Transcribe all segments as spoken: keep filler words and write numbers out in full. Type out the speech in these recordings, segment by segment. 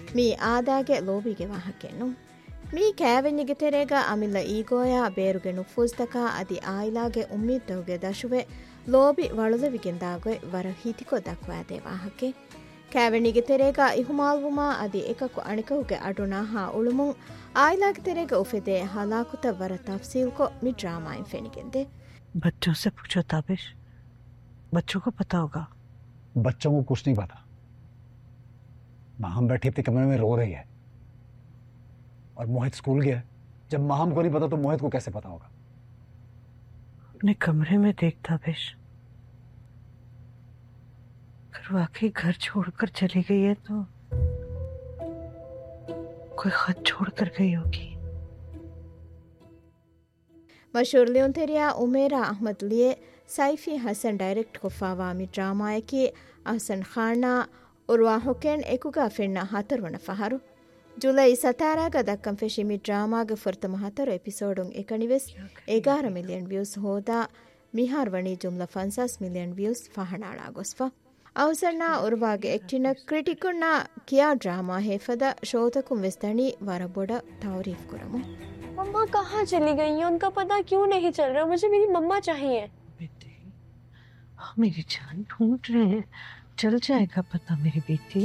Me ಆದಾಗೆ ಲೋಬಿಗೆ ವಾಹಕೆನ್ನು me ಕ್ಯಾವೆನ್ನಿಗೆ ತೆರೆಗ ಅಮಿಲ್ಲ ಈಗೋಯ ಬೇರುಗೆ ನುಫೂಸ್ತಕ ಅದಿ ಆಯಿಲಾಗೆ ಉಮ್ಮೀದ್ದವುಗೆ ದಶುವೆ ಲೋಬಿ ವಳುಲವಿಗೆಂದಾಗೊಯ್ ವರ ಹಿತಿಕೊ ದಕ್ವಾದೆ ವಾಹಕೆ ಕ್ಯಾವೆನ್ನಿಗೆ ತೆರೆಗ ಇಹುಮಾಲ್ವುಮಾ ಅದಿ ಏಕಕು ಅಣಿಕವುಗೆ ಅಡುನಾ ಹಾ ಉಳುಮುಂ ಆಯಿಲಾಗೆ ತೆರೆಗ ಉಫೆದೆ ಹಲಾಕುತ ವರ ತಫ್ಸೀಲ್ಕೊ ಮಿ ಡ್ರಾಮಾಯಿನ್ ಫೆನಿಗೆಂದೆ बच्चों से पूछो ताबिश बच्चों को पता होगा बच्चों को कुछ नहीं पता माहम बैठी अपने कमरे में रो रही है और मोहित स्कूल गया जब माहम को नहीं पता तो मोहित को कैसे पता होगा अपने कमरे में देख ताबिश अगर वाकई घर छोड़कर चली गई है तो कोई खत छोड़कर गई होगी मशहूर लियोन तेरिया उमेरा अहमद लिए सैफी हसन डायरेक्ट को फावामी ड्रामा की अहसन खाना उर्वा हुकेन एकुगा फिरना हातर वन फहारु जुलाई सतारा का दक्कम फेशिमी ड्रामा ग फर्तम हातर एपिसोडुं एकनिवेस ग्यारह मिलियन व्यूज होदा मिहार वणी जुमला पंचास मिलियन व्यूज फहनाड़ा गोस्फा अवसरना उर्वागे एक्टिन क्रिटिकुना किया ड्रामा हेफदा शोतकुम वेस्तनी वरबोड़ा तारीफ करमु मम्मा कहाँ चली गई हैं? उनका पता क्यों नहीं चल रहा? मुझे मेरी मम्मा चाहिए। बेटी मेरी जान ढूंढ रहे हैं चल जाएगा पता मेरी बेटी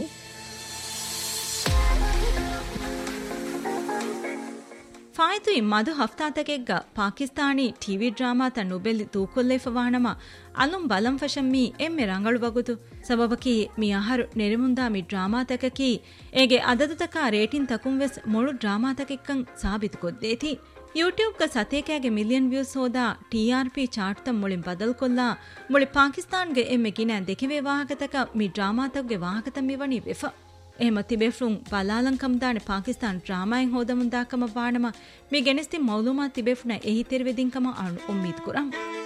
ಫಾಯ್ತುಯಿ ಮದು ಹಫ್ತಾತಕೆಗ್ಗ ಪಾಕಿಸ್ತಾನಿ ಟಿವಿ ಡ್ರಾಮಾ ತ ನುಬೆಲ್ಲಿ ತೂಕೊಲ್ಲೆ ಫವಾಣಮ ಅಲುಂ ಬಲಂ ಫಶಮ್ಮಿ ಎಮ್ಮೆ ರಂಗಳು ಬಗುದು ಸಬಬಕಿ ಮಿ ಅಹರು ನೆರೆಮುಂದಾ ಮಿ ಡ್ರಾಮಾ ತಕಕಿ ಏಗೆ ಅದದತಕ ರೇಟಿನ್ ತಕುಂವೆಸ್ ಮೊಳು ಡ್ರಾಮಾ ತಕೆಕ್ಕಂ ಸಾಬಿತು ಕೊದ್ದೇತಿ ಯೂಟ್ಯೂಬ್ ಕ ಸತೇಕಾಗೆ ಮಿಲಿಯನ್ ವ್ಯೂಸ್ ಹೋದಾ ಟಿಆರ್ಪಿ ಚಾರ್ಟ್ ತ ಮುಳಿಂ ಬದಲ್ ಕೊಲ್ಲಾ ಮುಳಿ ಪಾಕಿಸ್ತಾನ್ ಗೆ ಎಮ್ಮೆ ಗಿನ ದೆಕೆವೆ ವಾಹಕತಕ ಮಿ ಡ್ರಾಮಾ ತಗ್ಗೆ ವಾಹಕತ ಮಿವಣಿ ವೆಫ එහෙම තිබෙෆ්රුන් බලාලංකම් දාන පාකිස්තාන් ඩ්‍රාමායෙන් හොදමුන් දාකම වානම මේ ගෙනස්ති මෞලුමා තිබෙෆ්න එහි තෙරවෙදින්කම අනු උම්මීත් කුරම්